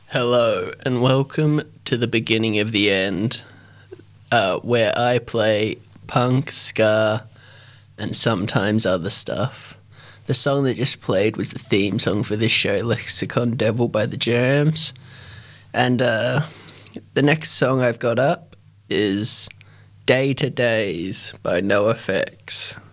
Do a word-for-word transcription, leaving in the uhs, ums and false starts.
Hello and welcome to the beginning of the end, uh, where I play punk, ska, and sometimes other stuff. The song that just played was the theme song for this show, Lexicon Devil by the Jams. And uh, the next song I've got up is Day to Days by NoFX.